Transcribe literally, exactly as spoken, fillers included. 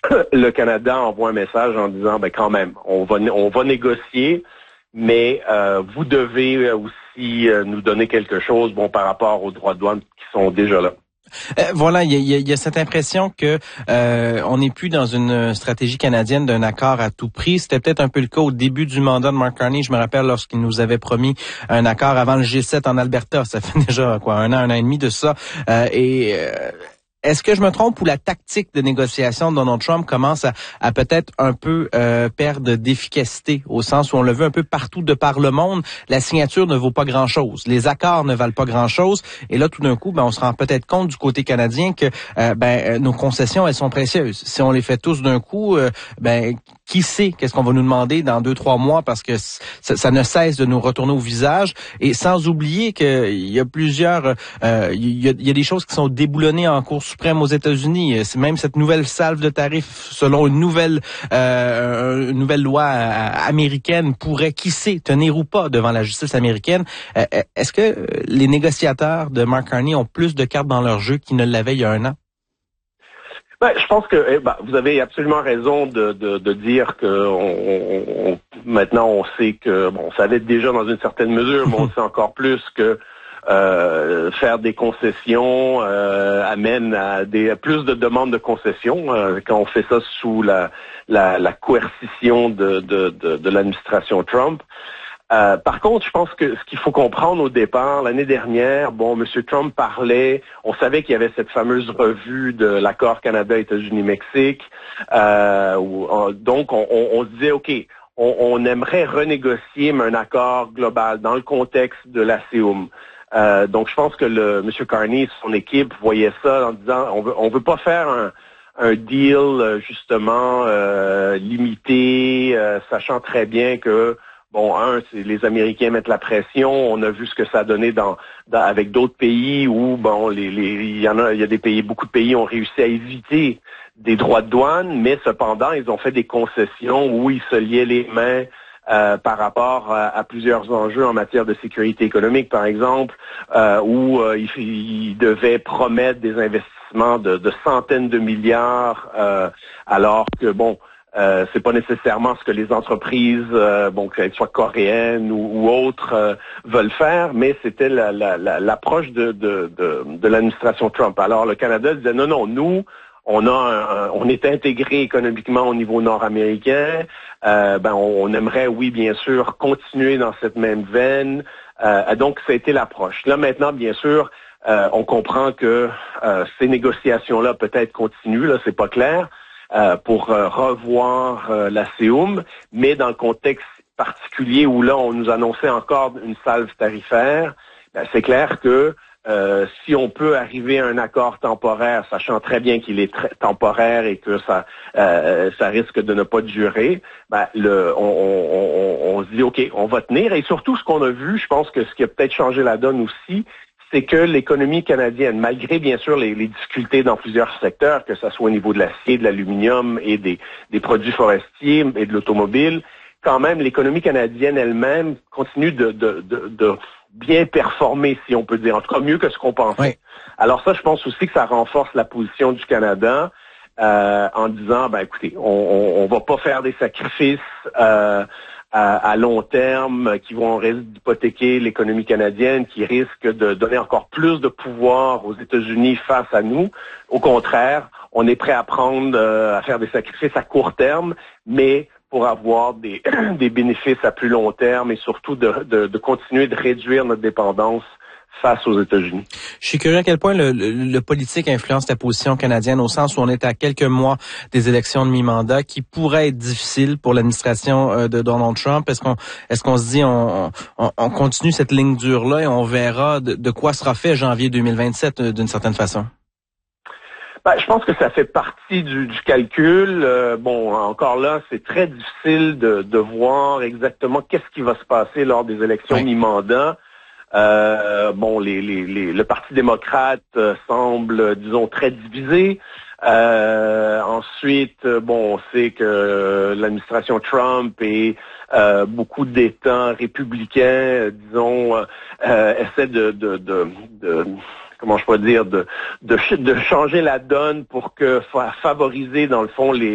le Canada envoie un message en disant, ben quand même, on va on va négocier, mais euh, vous devez aussi euh, nous donner quelque chose, bon, par rapport aux droits de douane qui sont déjà là. Euh, voilà, il y a, y a cette impression que euh, on n'est plus dans une stratégie canadienne d'un accord à tout prix. C'était peut-être un peu le cas au début du mandat de Mark Carney. Je me rappelle lorsqu'il nous avait promis un accord avant le G sept en Alberta. Ça fait déjà quoi un an, un an et demi de ça. Euh, et euh, Est-ce que je me trompe ou la tactique de négociation de Donald Trump commence à, à peut-être un peu euh, perdre d'efficacité au sens où on le veut un peu partout de par le monde, la signature ne vaut pas grand-chose, les accords ne valent pas grand-chose et là tout d'un coup ben on se rend peut-être compte du côté canadien que euh, ben nos concessions elles sont précieuses. Si on les fait tous d'un coup, euh, ben qui sait qu'est-ce qu'on va nous demander dans deux trois mois parce que ça, ça ne cesse de nous retourner au visage et sans oublier qu'il y a plusieurs euh, il y a, il y a des choses qui sont déboulonnées en cours suprême aux États-Unis. C'est même cette nouvelle salve de tarifs, selon une nouvelle euh, une nouvelle loi américaine, pourrait, qui sait, tenir ou pas devant la justice américaine. Euh, est-ce que les négociateurs de Mark Carney ont plus de cartes dans leur jeu qu'ils ne l'avaient il y a un an? Ben, je pense que eh ben, vous avez absolument raison de, de, de dire que on, on, maintenant on sait que bon, on savait déjà dans une certaine mesure, mais on sait encore plus que Euh, faire des concessions euh, amène à des à plus de demandes de concessions euh, quand on fait ça sous la la, la coercition de, de, de, de l'administration Trump. Euh, par contre, je pense que ce qu'il faut comprendre au départ, l'année dernière, bon, M. Trump parlait, on savait qu'il y avait cette fameuse revue de l'accord Canada-États-Unis-Mexique, euh, où, on, donc on, on, on se disait, OK, on, on aimerait renégocier mais un accord global dans le contexte de la C O M. Euh, donc, je pense que le M. Carney, son équipe, voyait ça en disant, on veut, on veut pas faire un, un deal justement euh, limité, euh, sachant très bien que bon, un, c'est les Américains mettent la pression. On a vu ce que ça a donné dans, dans avec d'autres pays où bon, les, les, il y en a, il y a des pays, beaucoup de pays ont réussi à éviter des droits de douane, mais cependant, ils ont fait des concessions où ils se liaient les mains. Euh, par rapport à, à plusieurs enjeux en matière de sécurité économique, par exemple, euh, où euh, il, il devait promettre des investissements de, de centaines de milliards, euh, alors que bon, euh, c'est pas nécessairement ce que les entreprises, euh, bon, qu'elles soient coréennes ou, ou autres, euh, veulent faire, mais c'était la, la, la, l'approche de, de, de, de l'administration Trump. Alors le Canada disait non, non, nous. On a, un, on est intégré économiquement au niveau nord-américain. Euh, ben, on, on aimerait, oui, bien sûr, continuer dans cette même veine. Euh, donc, ça a été l'approche. Là, maintenant, bien sûr, euh, on comprend que euh, ces négociations-là peut-être continuent. Là, c'est pas clair euh, pour euh, revoir euh, la C O M, mais dans le contexte particulier où là, on nous annonçait encore une salve tarifaire. Ben, c'est clair que Euh, si on peut arriver à un accord temporaire, sachant très bien qu'il est très temporaire et que ça euh, ça risque de ne pas durer, ben le on, on, on, on se dit OK, on va tenir. Et surtout, ce qu'on a vu, je pense que ce qui a peut-être changé la donne aussi, c'est que l'économie canadienne, malgré bien sûr les, les difficultés dans plusieurs secteurs, que ce soit au niveau de l'acier, de l'aluminium et des, des produits forestiers et de l'automobile, quand même l'économie canadienne elle-même continue de, de, de, de bien performer, si on peut dire, en tout cas mieux que ce qu'on pensait. Oui. Alors ça, je pense aussi que ça renforce la position du Canada euh, en disant, ben écoutez, on, on, on va pas faire des sacrifices euh, à, à long terme qui vont hypothéquer l'économie canadienne, qui risquent de donner encore plus de pouvoir aux États-Unis face à nous. Au contraire, on est prêt à prendre, euh, à faire des sacrifices à court terme, mais pour avoir des, des bénéfices à plus long terme et surtout de, de, de continuer de réduire notre dépendance face aux États-Unis. Je suis curieux à quel point le, le, le politique influence la position canadienne au sens où on est à quelques mois des élections de mi-mandat qui pourraient être difficiles pour l'administration de Donald Trump. Est-ce qu'on est-ce qu'on se dit on, on, on continue cette ligne dure-là et on verra de, de quoi sera fait janvier deux mille vingt-sept d'une certaine façon? Ben, je pense que ça fait partie du, du calcul. Euh, bon, encore là, c'est très difficile de, de voir exactement qu'est-ce qui va se passer lors des élections oui. mi-mandat. Euh, bon, les, les, les, le Parti démocrate euh, semble, disons, très divisé. Euh, ensuite, bon, on sait que l'administration Trump et euh, beaucoup d'États républicains, disons, euh, essaient de, de, de, de comment je pourrais dire, de, de, de changer la donne pour que favoriser, dans le fond, les